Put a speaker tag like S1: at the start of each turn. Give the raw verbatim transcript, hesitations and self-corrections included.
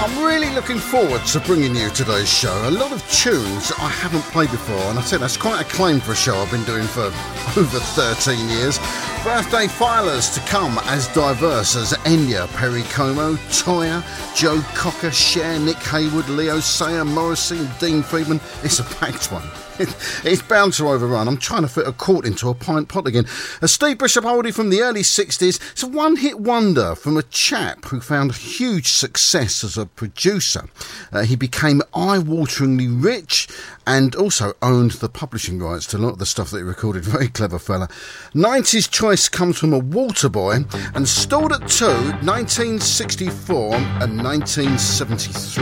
S1: I'm really looking forward to bringing you today's show. A lot of tunes I haven't played before, and I think that's quite a claim for a show I've been doing for over thirteen years. Birthday filers to come as diverse as Enya, Perry Como, Toya, Joe Cocker, Cher, Nick Haywood, Leo Sayer, Morrissey and Dean Friedman. It's a packed one. It's bound to overrun. I'm trying to fit a quart into a pint pot again. A Steve Bishop oldie from the early sixties. It's a one-hit wonder from a chap who found huge success as a producer. Uh, he became eye-wateringly rich and also owned the publishing rights to a lot of the stuff that he recorded. Very clever fella. nineties choice comes from a Waterboy and stalled at two, nineteen sixty-four and nineteen seventy-three.